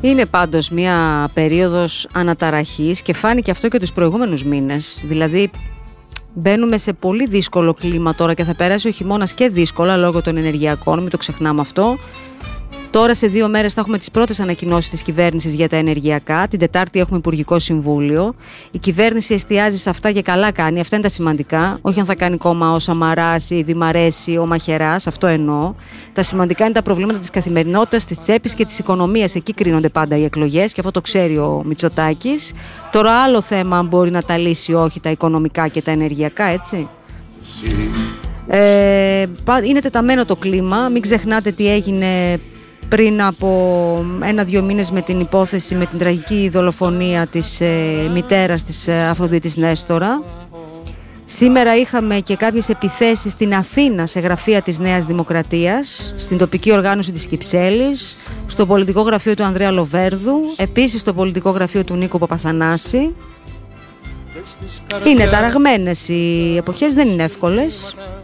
Είναι πάντως μια περίοδος αναταραχής και φάνηκε αυτό και τους προηγούμενους μήνες. Δηλαδή μπαίνουμε σε πολύ δύσκολο κλίμα τώρα και θα περάσει ο χειμώνας και δύσκολα λόγω των ενεργειακών, μην το ξεχνάμε αυτό. Τώρα σε 2 μέρες θα έχουμε τις πρώτες ανακοινώσεις της κυβέρνησης για τα ενεργειακά. Την Τετάρτη έχουμε Υπουργικό Συμβούλιο. Η κυβέρνηση εστιάζει σε αυτά και καλά κάνει. Αυτά είναι τα σημαντικά. Όχι αν θα κάνει κόμμα ο Σαμαράς ή Δημαρέση, ο Μαχαιράς. Αυτό εννοώ. Τα σημαντικά είναι τα προβλήματα της καθημερινότητας, της τσέπης και της οικονομίας. Εκεί κρίνονται πάντα οι εκλογές και αυτό το ξέρει ο Μητσοτάκης. Τώρα άλλο θέμα αν μπορεί να τα λύσει όχι τα οικονομικά και τα ενεργειακά, έτσι. Είναι τεταμένο το κλίμα. Μην ξεχνάτε τι έγινε πριν από 1-2 μήνες με την υπόθεση, με την τραγική δολοφονία της μητέρας της Αφροδίτης Νέστορα. Σήμερα είχαμε και κάποιες επιθέσεις στην Αθήνα σε γραφεία της Νέας Δημοκρατίας, στην τοπική οργάνωση της Κυψέλης, στο πολιτικό γραφείο του Ανδρέα Λοβέρδου, επίσης στο πολιτικό γραφείο του Νίκου Παπαθανάση. Είναι ταραγμένες οι εποχές, δεν είναι εύκολες.